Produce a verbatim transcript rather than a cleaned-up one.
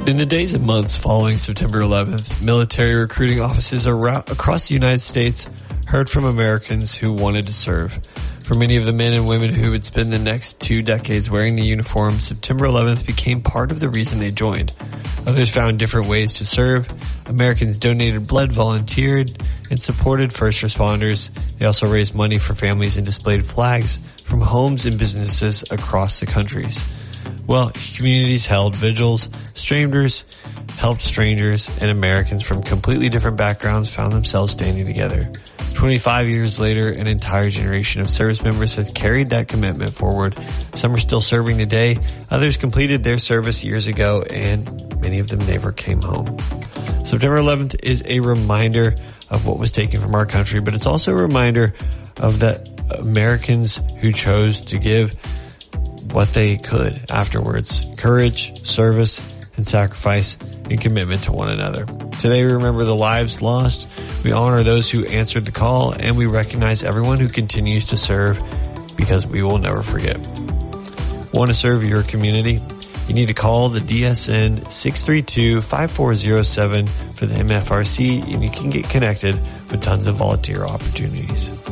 In the days and months following September eleventh, military recruiting offices around, across the United States heard from Americans who wanted to serve. For many of the men and women who would spend the next two decades wearing the uniform, September eleventh became part of the reason they joined. Others found different ways to serve. Americans donated blood, volunteered, and supported first responders. They also raised money for families and displayed flags from homes and businesses across the countries. Well, communities held vigils, strangers helped strangers, and Americans from completely different backgrounds found themselves standing together. twenty-five years later, an entire generation of service members has carried that commitment forward. Some are still serving today. Others completed their service years ago, and many of them never came home. September eleventh is a reminder of what was taken from our country, but it's also a reminder of the Americans who chose to give what they could afterwards. Courage, service, and sacrifice, and commitment to one another. Today we remember the lives lost, we honor those who answered the call, and we recognize everyone who continues to serve, because we will never forget. Want to serve your community? You need to call the D S N six three two, five four zero seven for the M F R C, and you can get connected with tons of volunteer opportunities.